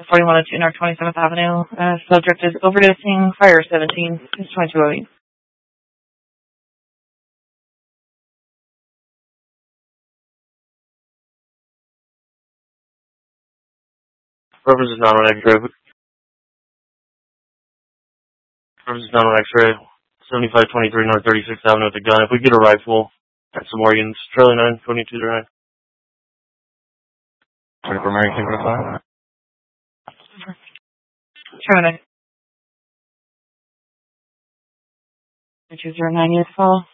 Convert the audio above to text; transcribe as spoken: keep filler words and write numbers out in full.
forty-one oh two North twenty-seventh Avenue. Uh, subject is overdosing, fire seventeen, is twenty-two oh eight. Reference is not on X-ray. Reference is not on X-ray. seventy-five twenty-three North thirty-sixth Avenue with a gun. If we get a rifle, that's some Morgans. Charlie nine, twenty-two to nine. twenty-four American, ten five. Charlie nine. two zero nine, yes, follow.